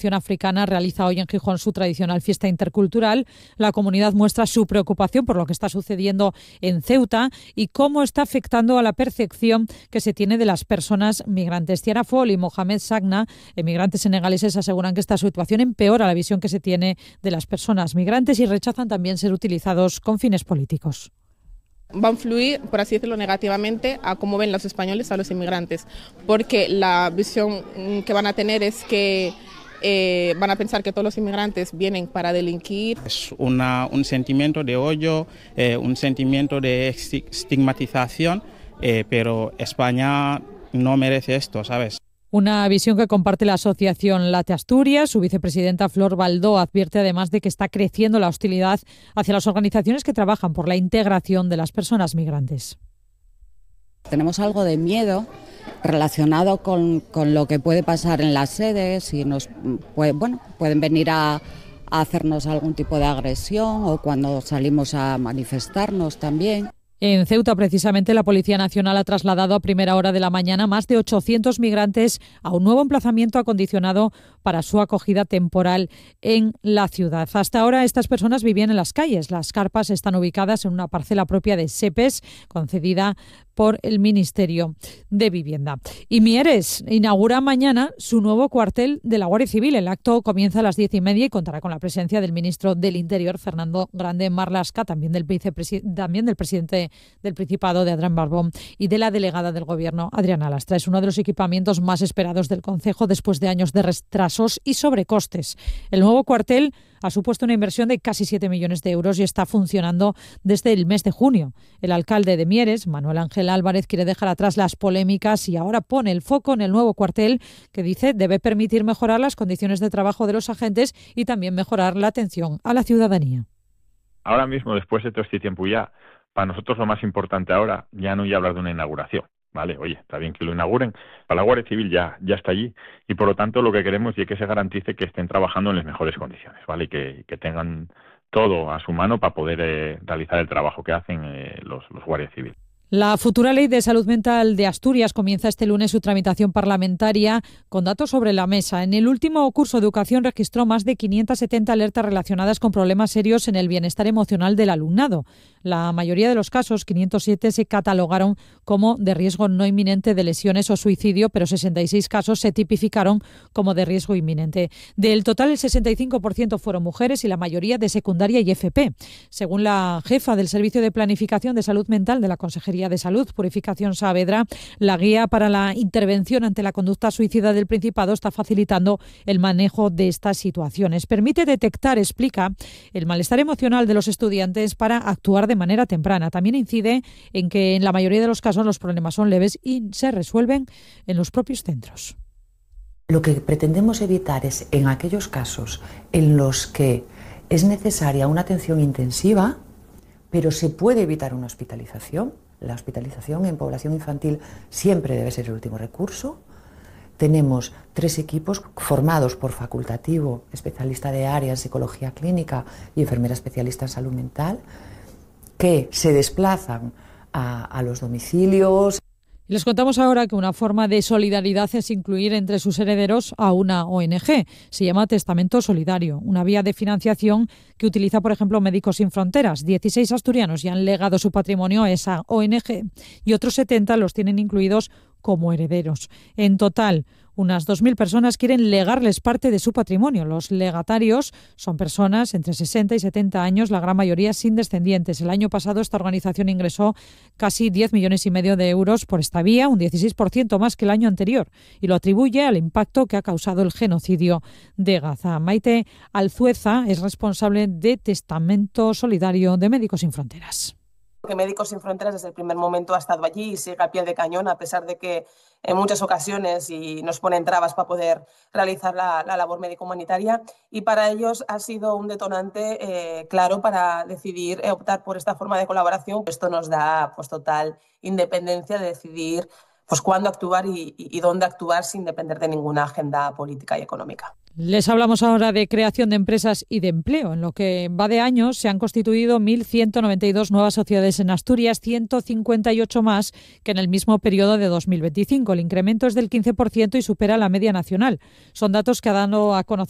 Confederación Africana realiza hoy en Gijón su tradicional fiesta intercultural. La comunidad muestra su preocupación por lo que está sucediendo en Ceuta y cómo está afectando a la percepción que se tiene de las personas migrantes. Tiara Fall y Mohamed Sagna, emigrantes senegaleses, aseguran que esta situación empeora la visión que se tiene de las personas migrantes y rechazan también ser utilizados con fines políticos. Va a influir, por así decirlo, negativamente a cómo ven los españoles a los inmigrantes, porque la visión que van a tener es que van a pensar que todos los inmigrantes vienen para delinquir. Es un sentimiento de odio, un sentimiento de estigmatización, pero España no merece esto, ¿sabes? Una visión que comparte la asociación Late Asturias. Su vicepresidenta Flor Baldó advierte además de que está creciendo la hostilidad hacia las organizaciones que trabajan por la integración de las personas migrantes. Tenemos algo de miedo relacionado con lo que puede pasar en las sedes y pueden venir a hacernos algún tipo de agresión o cuando salimos a manifestarnos también. En Ceuta, precisamente, la Policía Nacional ha trasladado a primera hora de la mañana más de 800 migrantes a un nuevo emplazamiento acondicionado para su acogida temporal en la ciudad. Hasta ahora, estas personas vivían en las calles. Las carpas están ubicadas en una parcela propia de Sepes, concedida por el Ministerio de Vivienda. Y Mieres inaugura mañana su nuevo cuartel de la Guardia Civil. El acto comienza a las 10:30 y contará con la presencia del ministro del Interior, Fernando Grande Marlaska, también del presidente del Principado, de Adrián Barbón, y de la delegada del Gobierno, Adriana Lastra. Es uno de los equipamientos más esperados del Concejo después de años de retrasos y sobrecostes. El nuevo cuartel ha supuesto una inversión de casi 7 millones de euros y está funcionando desde el mes de junio. El alcalde de Mieres, Manuel Ángel Álvarez, quiere dejar atrás las polémicas y ahora pone el foco en el nuevo cuartel que dice debe permitir mejorar las condiciones de trabajo de los agentes y también mejorar la atención a la ciudadanía. Ahora mismo, después de todo este tiempo ya, para nosotros lo más importante ahora ya no es hablar de una inauguración. Vale, oye, está bien que lo inauguren. Para la Guardia Civil ya está allí y por lo tanto lo que queremos es que se garantice que estén trabajando en las mejores condiciones, ¿vale? Que tengan todo a su mano para poder realizar el trabajo que hacen los Guardias Civiles. La futura Ley de Salud Mental de Asturias comienza este lunes su tramitación parlamentaria con datos sobre la mesa. En el último curso de educación registró más de 570 alertas relacionadas con problemas serios en el bienestar emocional del alumnado. La mayoría de los casos, 507, se catalogaron como de riesgo no inminente de lesiones o suicidio, pero 66 casos se tipificaron como de riesgo inminente. Del total, el 65% fueron mujeres y la mayoría de secundaria y FP. Según la jefa del Servicio de Planificación de Salud Mental de la Consejería de Salud, Purificación Saavedra, la guía para la intervención ante la conducta suicida del Principado está facilitando el manejo de estas situaciones. Permite detectar, explica, el malestar emocional de los estudiantes para actuar de manera temprana. También incide en que en la mayoría de los casos los problemas son leves y se resuelven en los propios centros. Lo que pretendemos evitar es en aquellos casos en los que es necesaria una atención intensiva, pero se puede evitar una hospitalización. La hospitalización en población infantil siempre debe ser el último recurso. Tenemos 3 equipos formados por facultativo, especialista de área en psicología clínica y enfermera especialista en salud mental, que se desplazan a los domicilios. Les contamos ahora que una forma de solidaridad es incluir entre sus herederos a una ONG. Se llama Testamento Solidario, una vía de financiación que utiliza, por ejemplo, Médicos Sin Fronteras. 16 asturianos ya han legado su patrimonio a esa ONG y otros 70 los tienen incluidos como herederos. En total, unas 2.000 personas quieren legarles parte de su patrimonio. Los legatarios son personas entre 60 y 70 años, la gran mayoría sin descendientes. El año pasado esta organización ingresó casi 10,5 millones de euros por esta vía, un 16% más que el año anterior, y lo atribuye al impacto que ha causado el genocidio de Gaza. Maite Alzueza es responsable de Testamento Solidario de Médicos Sin Fronteras. Que Médicos Sin Fronteras desde el primer momento ha estado allí y sigue al pie de cañón, a pesar de que en muchas ocasiones nos ponen trabas para poder realizar la labor médico-humanitaria, y para ellos ha sido un detonante claro para decidir optar por esta forma de colaboración. Esto nos da total independencia de decidir cuándo actuar y dónde actuar sin depender de ninguna agenda política y económica. Les hablamos ahora de creación de empresas y de empleo. En lo que va de año se han constituido 1.192 nuevas sociedades en Asturias, 158 más que en el mismo periodo de 2025. El incremento es del 15% y supera la media nacional. Son datos que ha dado a conocer